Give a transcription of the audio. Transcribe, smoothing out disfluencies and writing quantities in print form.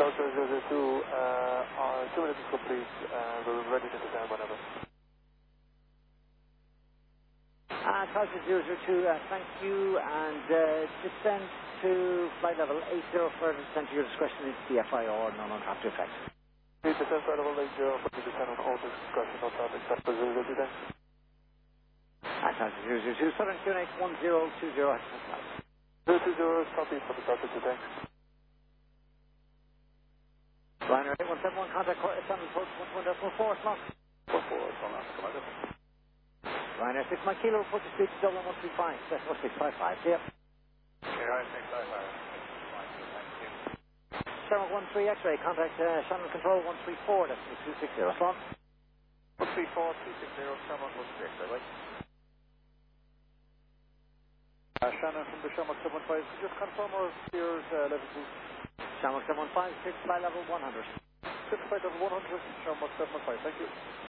Delta 002, 2 minutes is complete, we're ready to descend whenever. Delta 002, thank you, and descend to flight level 80 for descent to your discretion into the FIR, none on traffic effect. Descend flight level 80, for the descent on all discretion, no traffic, Delta 002, thanks. Delta 002, Southern QNH 1020, 020, southeast for the Delta 2, thanks. Ryanair 8171, contact Sun approach 11.4, slot. 14, come on. Ryanair 6 Mike Kilo, approach speed to Dublin 135, decimal 655, see ya. Right, 655. Shamrock 13 X-ray, contact Shannon Control 134, decimal 260, slot. 134, 260, Shamrock 13 X-ray, right? Shannon from the Shamrock 715, could you just confirm our steers level 2? Shamrock 715, 6 flight level 100. 6 flight level 100, Shamrock 715, thank you.